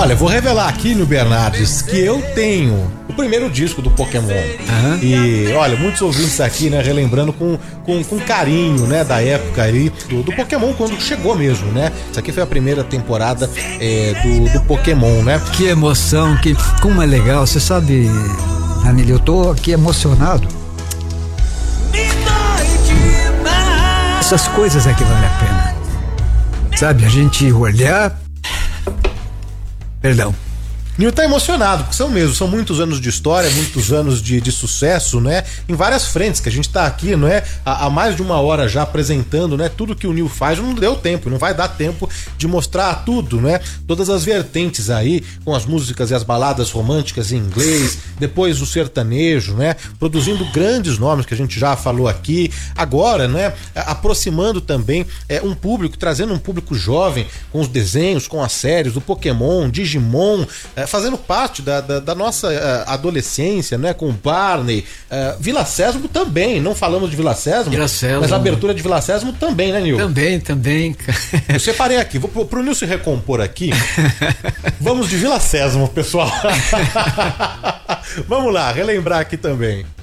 Olha, vou revelar aqui, Nil Bernardes, que eu tenho o primeiro disco do Pokémon. E, olha, muitos ouvintes aqui, né, relembrando com carinho, né, da época aí do Pokémon, quando chegou mesmo, né? Isso aqui foi a primeira temporada do Pokémon, né? Que emoção, como é legal. Você sabe, Anil, eu tô aqui emocionado. Essas coisas é que vale a pena. Sabe, a gente olhar... Perdão. Nil tá emocionado, porque são muitos anos de história, muitos anos de sucesso, né? Em várias frentes, que a gente tá aqui, não é? Há mais de uma hora já apresentando, né? Tudo que o Nil faz, não deu tempo, não vai dar tempo de mostrar tudo, né? Todas as vertentes aí, com as músicas e as baladas românticas em inglês, depois o sertanejo, né? Produzindo grandes nomes que a gente já falou aqui. Agora, né? Aproximando também um público, trazendo um público jovem com os desenhos, com as séries do Pokémon, Digimon, fazendo parte da nossa adolescência, né? Com o Barney, Vila Sésamo também, não falamos de Vila Sésamo, mas a abertura de Vila Sésamo também, né, Nil? Também. Eu separei aqui, pro Nil se recompor aqui, vamos de Vila Sésamo, pessoal. Vamos lá, relembrar aqui também.